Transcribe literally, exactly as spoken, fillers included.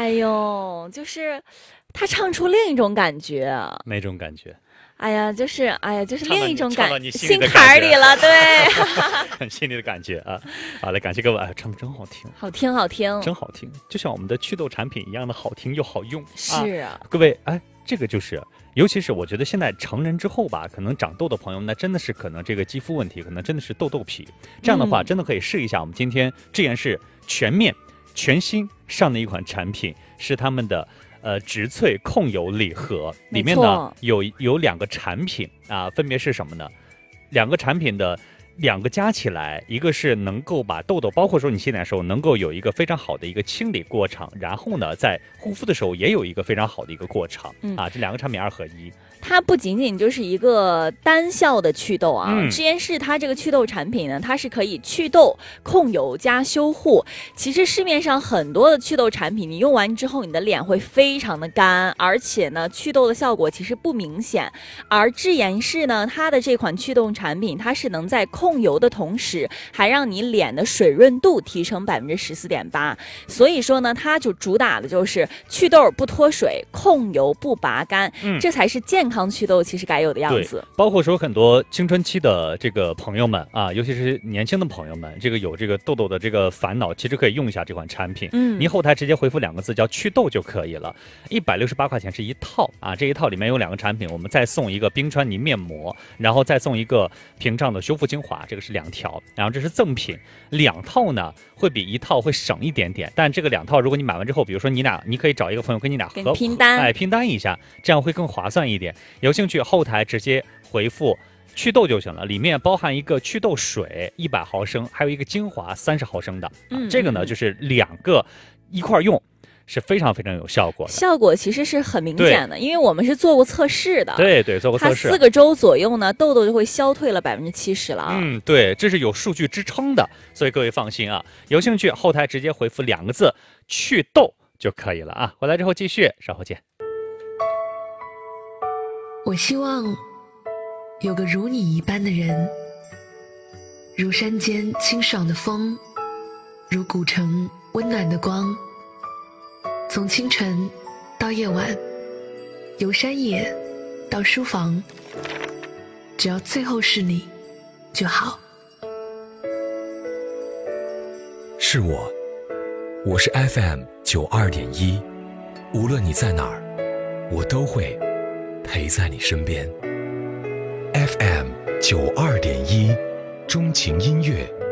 哎呦，就是他唱出另一种感觉。 哪种感觉？ 哎呀，就是哎呀，就是另一种感， 心坎里了，对， 心里的感觉啊。好嘞，感谢各位，哎，唱的真好听， 好听，好听， 真好听，就像我们的祛痘产品一样的好听又好用。 是啊， 啊各位，哎，这个就是，尤其是我觉得现在成人之后吧，可能长痘的朋友，那真的是可能这个肌肤问题，可能真的是痘痘皮。这样的话， 嗯、 真的可以试一下我们今天这件事全面全新上的一款产品，是他们的。呃，植萃控油礼盒里面呢有有两个产品啊，分别是什么呢？两个产品的两个加起来，一个是能够把痘痘，包括说你洗脸的时候能够有一个非常好的一个清理过程，然后呢，在护肤的时候也有一个非常好的一个过程、嗯、啊，这两个产品二合一。 它不仅仅就是一个单效的祛痘啊， 嗯， 之前是它这个祛痘产品呢，它是可以祛痘、控油加修护。其实市面上很多的祛痘产品，你用完之后，你的脸会非常的干，而且呢，祛痘的效果其实不明显。而智妍氏呢，它的这款祛痘产品，它是能在控油的同时，还让你脸的水润度提升百分之十四点八。所以说呢，它就主打的就是祛痘不脱水，控油不拔干， 嗯， 这才是健康。康祛痘其实该有的样子， 包括说很多青春期的这个朋友们啊，尤其是年轻的朋友们，这个有这个痘痘的这个烦恼，其实可以用一下这款产品。嗯，您后台直接回复两个字叫祛痘就可以了，一百六十八块钱是一套啊，这一套里面有两个产品，我们再送一个冰川泥面膜，然后再送一个屏障的修复精华，这个是两条，然后这是赠品，两套呢会比一套会省一点点，但这个两套如果你买完之后，比如说你俩，你可以找一个朋友跟你俩合拼单， 哎，拼单一下，这样会更划算一点。有兴趣后台直接回复祛痘就行了，里面包含一个祛痘水一百毫升，还有一个精华三十毫升的、啊嗯、这个呢就是两个一块用，是非常非常有效果的， 效果其实是很明显的，因为我们是做过测试的。 对对，做过测试， 它四个周左右呢，痘痘就会消退了百分之七十了啊。 嗯，对，这是有数据支撑的，所以各位放心啊，有兴趣后台直接回复两个字祛痘就可以了啊。回来之后继续，稍后见。 我希望有个如你一般的人，如山间清爽的风，如古城温暖的光，从清晨到夜晚，由山野到书房，只要最后是你就好。 是我，我是 F M 九二点一，无论你在哪儿，我都会陪在你身边。 F M 九二点一，钟情音乐